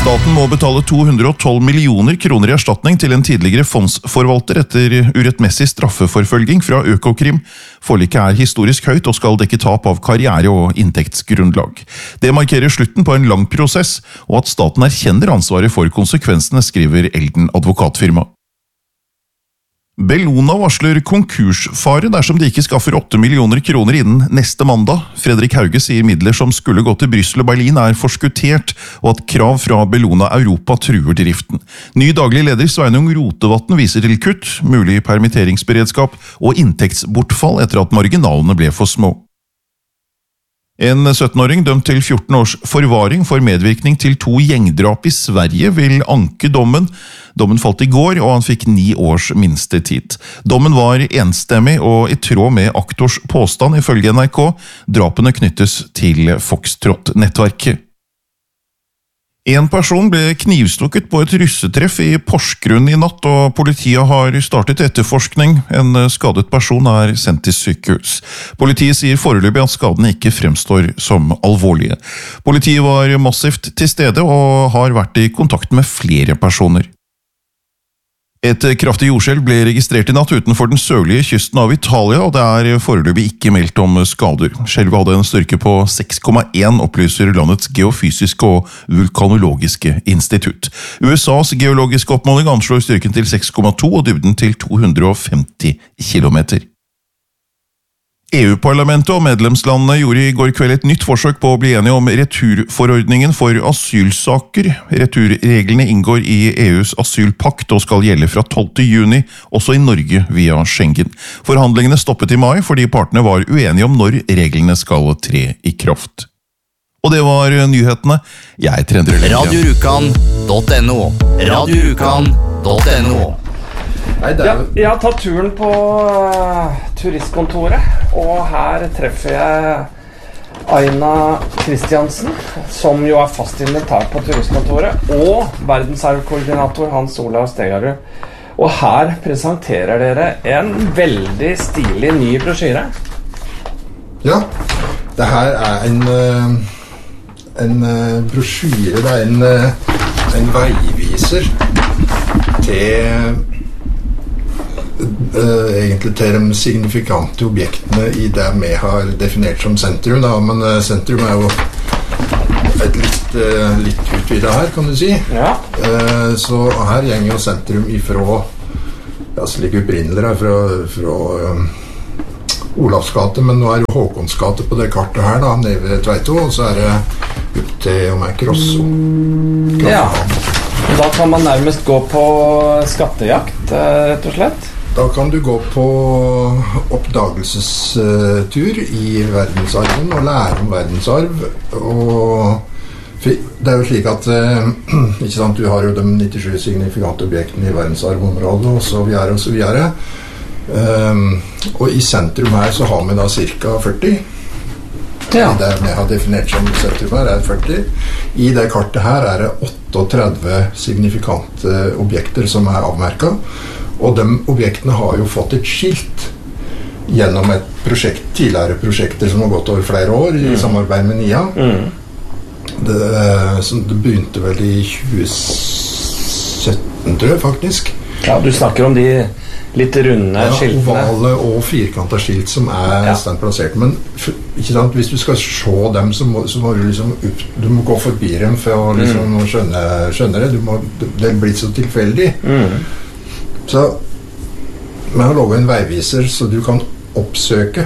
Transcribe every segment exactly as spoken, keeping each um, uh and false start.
Staten må betale to hundre og tolv millioner kroner i erstatning til en tidligere fondsforvalter etter urettmessig straffeforfølging fra Økokrim. Forliket er historisk høyt og skal dekke tap av karriere og inntektsgrunnlag. Det markerer slutten på en lang prosess, og at staten erkjenner ansvaret for konsekvensene, skriver Elden advokatfirma. Bellona varsler konkursfare dersom de ikke skaffer åtte millioner kroner innen neste mandag. Fredrik Hauge sier midler som skulle gå til Brussel og Berlin er forskuttert, og at krav fra Bellona Europa truer driften. Ny daglig leder Sveinung Rotevatn viser til kutt, mulig permitteringsberedskap og inntektsbortfall etter at marginalene ble for små. En syttenåring dømt til fjorten års forvaring for medvirkning til to gjengdrap i Sverige vil anke dommen. Dommen falt i går, og han fikk ni års minstetid. Dommen var enstemmig og i tråd med aktors påstand ifølge N R K. Drapene knyttes til Foxtrot-nettverket. En person ble knivstukket på et russetreff i Porsgrunn i natt, og politiet har startet etterforskning. En skadet person er sendt til sykehus. Politiet sier foreløpig at skadene ikke fremstår som alvorlige. Politiet var massivt til stede og har vært i kontakt med flere personer. Et kraftig jordskjelv ble registrert i natt utenfor den sørlige kysten av Italia, og det er foreløpig ikke meldt om skader. Skjelvet hadde en styrke på seks komma én, opplyser landets geofysiske og vulkanologiske institutt. U S A's geologiske oppmåling anslår styrken til seks komma to og dybden til to hundre og femti kilometer. E U-parlamentet og medlemslandene gjorde i går kveld et nytt forsøk på å bli enige om returforordningen for asylsaker. Returreglene inngår i E U's asylpakt og skal gjelde fra tolvte juni, også i Norge via Schengen. Forhandlingene stoppet i mai fordi partene var uenige om når reglene skal tre i kraft. Og det var nyhetene. Jeg er Trender Lille. radio rukan punktum no radio rukan punktum no Nei, det er... jeg, jeg har tatt turen på uh, turistkontoret, og her treffer jeg Aina Kristiansen, som jo er fast inventar på turistkontoret, og verdensarvkoordinator Hans Olav Stegarud. Og her presenterer dere en veldig stilig ny brosjyre. Ja, det her er en, en brosjyre, det er en, en veiviser til... Uh, egentlig til de signifikante objektene i det vi har definert som sentrum da, men uh, sentrum er jo et litt, uh, litt utvidet her, kan du si. Ja. Uh, så her gjenger jo sentrum ifra, ja, slik opprinnelig her, fra, fra um, Olavsgate, men nå er det Håkonsgate på det kartet her da, nede ved Tveito, og så er det opp til om jeg Krosso. Ja, da kan man nærmest gå på skattejakt, rett og slett. Da kan du gå på oppdagelsestur i verdensarven og lære om verdensarv. Og det er jo slik at ikke sant, du har jo de nittisju signifikante objektene i verdensarvområdet og så videre og så videre. Um, og i sentrum her så har vi da cirka førti. Ja. Det vi har definert som sentrum her er førti. I det kartet her er det otteogtredve signifikante objekter som er avmerket. Og de objektene har jo fått et skilt gjennom et prosjekt, tidligere prosjekter som har gått over flere år i mm. samarbeid med N I A. Mm. Det, det begynte vel i tjue sytten, tror jeg faktisk. Ja, du snakker om de litt runde ja, skiltene. Ovale og firkantet skilt som er ja. standplassert. Men ikke sant, hvis du skal se dem, så må, så må du liksom upp, du må gå forbi dem for å liksom mm. skjønne, skjønne det. Du må, det blir så tilfeldig. Mm. Så vi har laget en veiviser så du kan oppsøke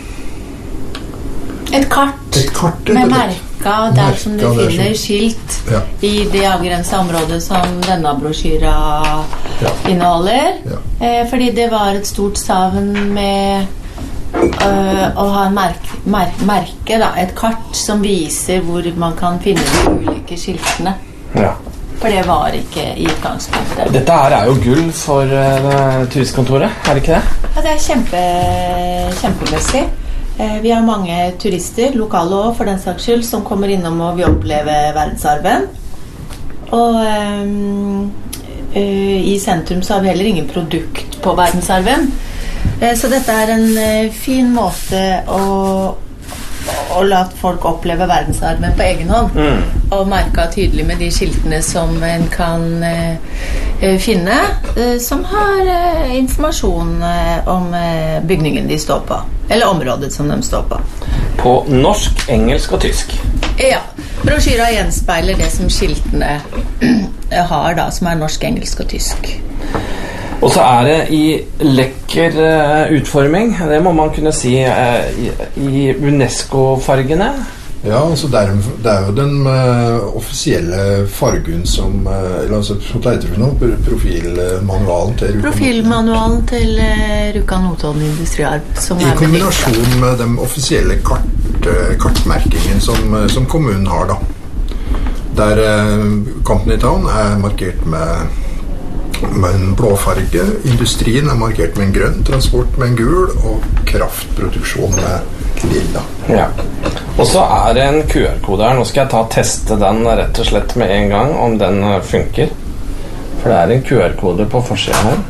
et kart, et kart med merka der som du finner som, skilt ja. I det avgrensede området som denne brosjyra ja. Inneholder ja. eh, fordi det var et stort savn med øh, å ha en merke, merke, merke da, et kart som viser hvor man kan finne de ulike skiltene ja. For det var ikke i utgangspunktet. Dette her er jo gull for uh, turistkontoret, er det ikke det? Ja, det er kjempe, kjempemessig. Eh, vi har mange turister, lokale også for den saks skyld, som kommer innom og vil oppleve verdensarven. Og um, uh, i sentrum så har vi heller ingen produkt på verdensarven. Eh, så dette er en uh, fin måte å og la folk oppleve verdensarven på egen hånd. Mm. Og merket tydelig med de skiltene som en kan eh, finne, eh, som har eh, informasjon eh, om eh, bygningen de står på, eller området som de står på. På norsk, engelsk og tysk? Ja, brosjyra gjenspeiler det som skiltene har da, som er norsk, engelsk og tysk. Og så er det i lekker uh, utforming, det må man kunne si, uh, i, i UNESCO-fargene. Ja, altså det er, det er jo den uh, offisielle fargen som, uh, eller altså, hva heter det for noe? Profilmanualen til Rjukan. Profilmanualen til uh, Rjukan Notodden Industriarv. I kombinasjon med den offisielle kart, uh, kartmerkingen som, uh, som kommunen har da. Der uh, Company Town er markert med med en blå farge, industrien er markert med en grønn, transport med en gul, og kraftproduksjon med lilla. Ja. Og så er det en Q R-kode her. Nå skal jeg ta og teste den rett og slett med en gang, om den funker. For det er en Q R-kode på forsiden her.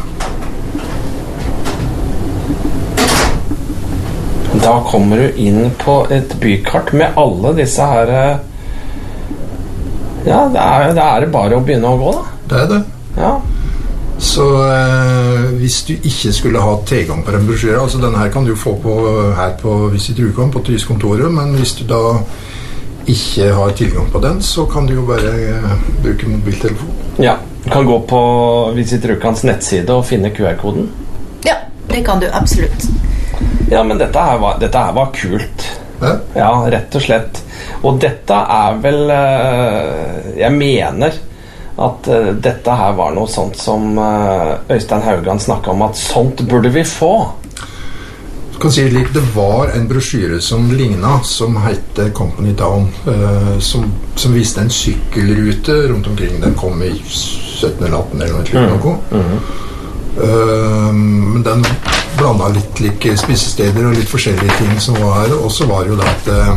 Da kommer du inn på et bykart med alle disse her. Ja, det er, det er bare å begynne å gå da. Det er det. Ja. Så eh, hvis du ikke skulle ha tilgang på den brosjyra, altså denne her kan du få på, her på Visit Rjukan på turistkontoret, men hvis du da ikke har tilgang på den, så kan du jo bare eh, bruke mobiltelefon. Ja, du kan gå på Visit Rjukans nettside og finne Q R-koden. Ja, det kan du absolutt. Ja, men dette her var, dette her var kult. Ja? Ja, rett og slett. Og dette er vel, eh, jeg mener at uh, dette her var noe sånt som uh, Øystein Haugan snakket om, at sånt burde vi få. Du kan si det, det var en brosjyre som lignet, som heter Company Town, uh, som, som viste en sykkelrute rundt omkring. Den kom i sytten eller atten eller noe slik noe. Mm. Uh, men den blandet litt like spisesteder og litt forskjellige ting som var her, og så var det jo da at uh,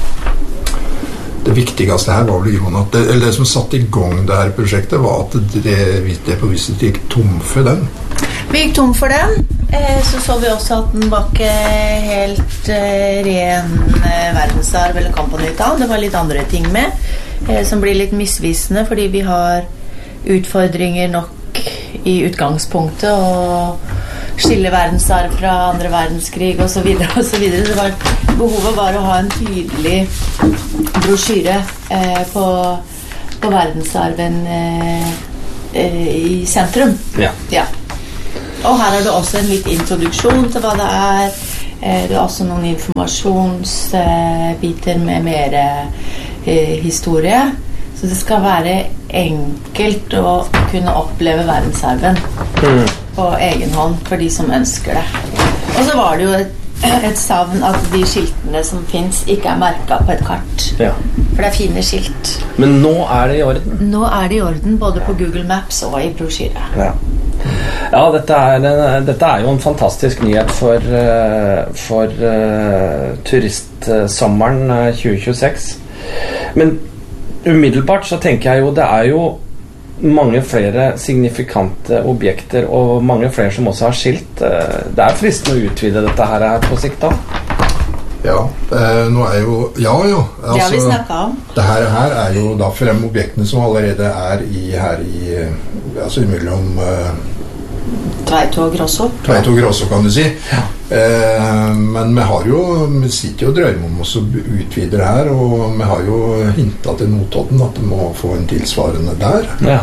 det viktigste her var vel at det, eller det som satt i gang det her prosjektet var at det, det på viset gikk tom for den. Vi gikk tom for den, eh, så så vi også at den var ikke helt eh, ren eh, verdensarv eller Company Town. Det var litt andre ting med, eh, som blir litt misvisende, fordi vi har utfordringer nok i utgangspunktet, og skille verdensarv fra andre verdenskrig og så videre og så videre. Det var, behovet var å ha en tydelig brosjyre eh, på, på verdensarven eh, eh, i sentrum. Ja. Ja. Og her har du også en litt introduksjon til hva det er. Eh, det er også noen informasjonsbiter eh, med mer eh, historie. Så det skal være enkelt å kunne oppleve verdensarven mm. på egen hånd for de som ønsker det. Og så var det jo et, et savn at de skiltene som finnes ikke er merket på et kart. Ja. For det er fine skilt. Men nå er det i orden? Nå er det i orden, både på Google Maps og i brosjyre. Ja, ja dette, er, dette er jo en fantastisk nyhet for, for uh, turistsommeren tjue tjueseks. Men umiddelbart så tenker jeg jo det er jo mange flere signifikante objekter og mange flere som også har skilt. Det er fristende å utvide dette her på sikt da. Ja, eh, nå er jo ja, jo altså, det har vi snakket om. Det her, her er jo da frem objektene som allerede er i, her i altså imellom eh, Tveito og Grosso. Tveito og Grosso, kan du si. Ja. Eh, men vi har jo, vi sitter jo og drømmer om oss å utvide det her, og vi har jo hintet til Notodden at de må få en tilsvarende der. Ja.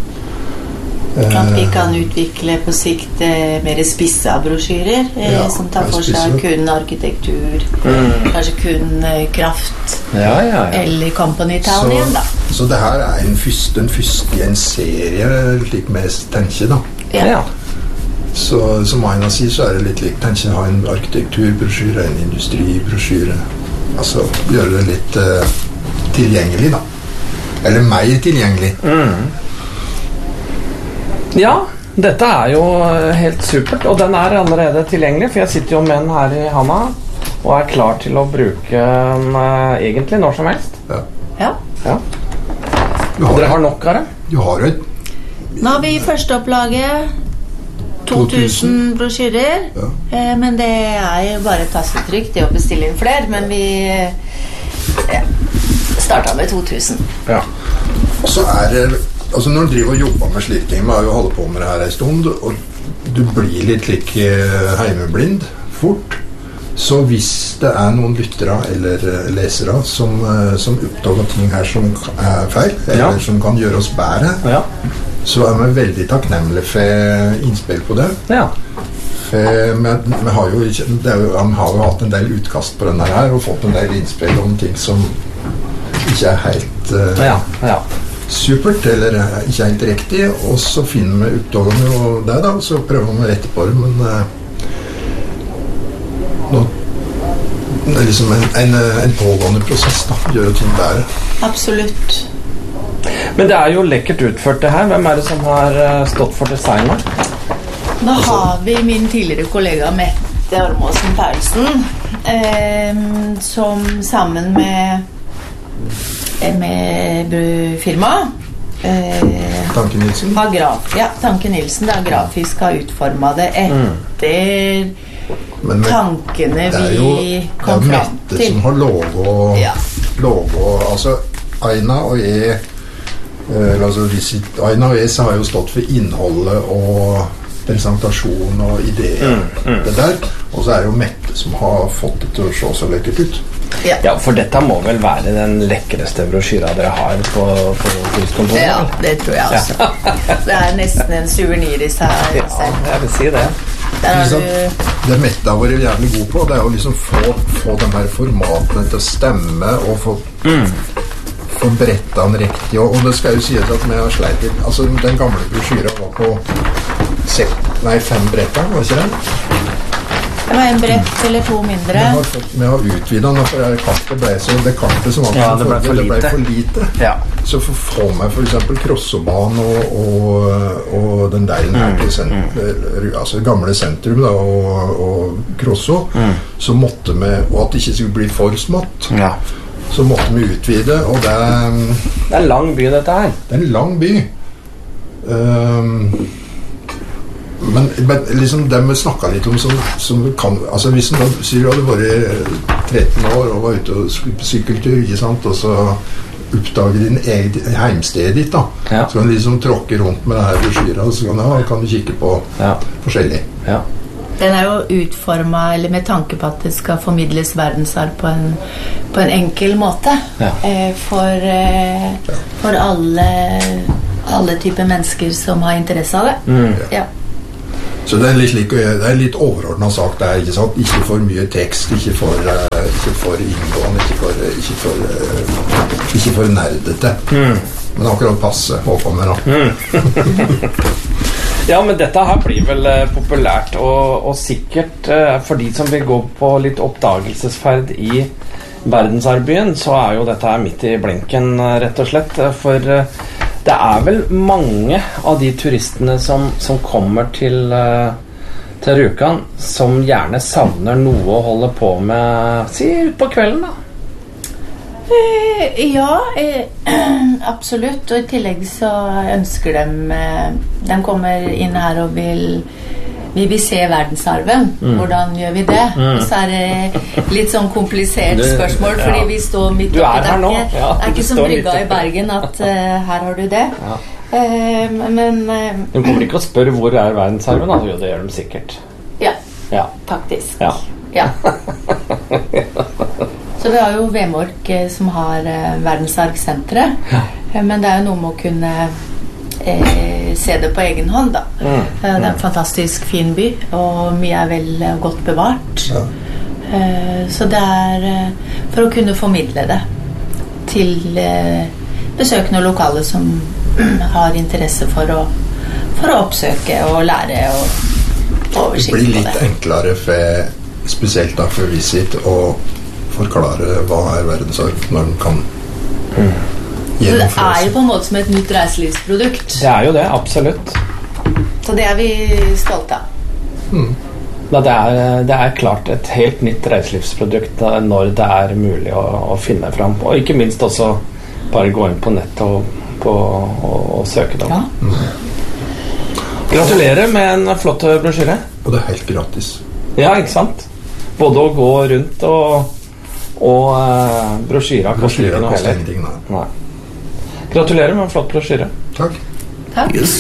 Eh, at vi kan utvikle på sikt eh, mer spissa brosjyrer, eh, ja, som tar for seg kun arkitektur, mm. kanskje kun eh, kraft, ja, ja, ja. eller Company Town igjen da. Så det her er en første, en første i en serie, slik vi tenker da. Ja. Ja. Så som Aina sier, så er det litt likt. Tenker å ha en arkitekturbrosjyre, en industribrosjyre. Altså gjøre det litt uh, tilgjengelig da. Eller mer tilgjengelig. Mm. Ja, dette er jo helt supert, og den er allerede tilgjengelig, for jeg sitter jo med den her i handa, og er klar til å bruke den uh, egentlig når som helst. Ja. Ja. Ja. Og dere har nok av det? Du har et... Nå har vi første opplaget to tusen brosjyrer, ja. eh, men det er jo bare tastetrykk det å bestille inn flere, men vi ja, startet med to tusen. Ja. Og så er det, altså når du driver og jobber med slike ting, vi har jo holdt på med det her en stund, og du blir litt like heimeblind fort, så hvis det er noen lyttere eller lesere som, som oppdager ting her som er feil, eller ja. Som kan gjøre oss bedre, ja. Så er vi veldig takknemlige for innspill på det. Ja. For vi, vi, har jo, det er jo, vi har jo hatt en del utkast på denne her, og fått en del innspill om ting som ikke er helt uh, ja. Ja. supert, eller ikke helt riktig, og så finner vi oppdager vi jo det da, så prøver vi å rette på det, men uh, nå, det er liksom en, en, en pågående prosess da, gjør jo ting bedre. Absolutt. Men det er jo lekkert utført det her. Hvem er det som har stått for designet? Da har vi min tidligere kollega Mette Ormåsen Paulsen, eh, som sammen med, med firma eh, Tanke Nilsen? Har graf, ja, Tanke Nilsen da, grafisk har utformet det etter mm. Men med, tankene vi kom fram til. Det er jo Mette som har logo, ja. logo altså Aina og jeg uh, altså visit, Aina og jeg har jo stått for innholdet og presentasjon og ideer mm, mm. det der, og så er det jo Mette som har fått det til å se så lekkert ut. Ja. Ja, for dette må vel være den lekreste brosjyra dere har på, på turistkontoret? Ja, det tror jeg også. Ja. Det er nesten en souvenir i seg. Ja, jeg vil si det. Liksom, det Mette har vært jævlig god på, det er å liksom få, få de her formatene til å stemme og få, mm. få bretta den riktig, og, og det skal jo sies at vi har sleit litt, altså den gamle brosjyra var på sek, nei, fem bretter, var ikke det? Det var en brett eller to mindre. Vi har, fått, vi har utvidet den, for det kartet ble, så det kartet som var ja, det ble for lite, det ble for lite. Ja. Så for å få med for eksempel Krossobanen og, og, og den delen her til sentrum, altså det gamle sentrum da, og, og Krosso, mm. så måtte vi, og at det ikke skulle bli for smått, ja. Så måtte vi utvide, og det det er en lang by dette her. Det er en lang by. Um, men, men liksom det vi snakket litt om som, som kan, altså hvis du sier du hadde vært tretten år og var ute og skulle på sykkeltur, ikke sant, og så oppdager din egen heimsted ditt da, ja. Så kan du liksom tråkke rundt med det her brosjyra, og så kan, ja, kan du kikke på ja. Forskjellig. Ja. Den er jo utformet, eller med tanke på at det skal formidles verdensarv på en, på en enkel måte, ja. eh, for, eh, ja. for alle, alle typer mennesker som har interesse av det. Mm. Ja. Så det er litt, like, det er litt overordnet sak det er, ikke sant? Ikke for mye tekst, ikke for, uh, ikke for inngående, ikke for, ikke for, uh, ikke for nerdete. Mm. Men akkurat passe, håper vi da. Mm. Ja, men dette her blir vel uh, populært, og, og sikkert uh, for de som vil gå på litt oppdagelsesferd i verdensarvbyen, så er jo dette her midt i blinken, uh, rett og slett, for uh, det er vel mange av de turistene som, som kommer til, uh, til Rjukan som gjerne savner noe å holde på med, si ut på kvelden da. Eh, ja, eh, absolutt, og i tillegg så ønsker de, eh, de kommer inn her og vil, vi vil se verdensarven, mm. hvordan gjør vi det? Mm. Og så er det litt sånn komplisert spørsmål, fordi ja. Vi står midt oppi der. Ja, det er ikke som brygga i Bergen at uh, her har du det. Ja. Uh, men uh, de kommer ikke å spørre hvor er verdensarven, altså, jo, det gjør de sikkert. Ja, ja. faktisk. Ja. Ja. Så vi har jo Vemork eh, som har eh, verdensarvsenteret, ja. eh, men det er jo noe med å kunne eh, se det på egen hånd da. Mm. Eh, det er en fantastisk fin by, og mye er vel godt bevart. Ja. Eh, så det er eh, for å kunne formidle det til eh, besøkende og lokale som har interesse for å, for å oppsøke og lære og oversikt på det. Det blir litt enklere for, spesielt da for Visit, og forklare hva er verdensarv når den kan mm. Det er jo på en måte som et nytt reiselivsprodukt. Det er jo det, absolutt. Så det er vi stolte av. Mm. Det, er, det er klart et helt nytt reiselivsprodukt når det er mulig å, å finne fram. Og ikke minst også bare gå inn på nettet og, på, og, og søke det. Ja. Mm. Gratulerer med en flott brosjyre. Og det er helt gratis. Ja, ikke sant? Både å gå rundt og, og uh, brosjyra koster ikke noe heller. Nei. Gratulerer med en flott brosjyre. Takk. Takk. Yes.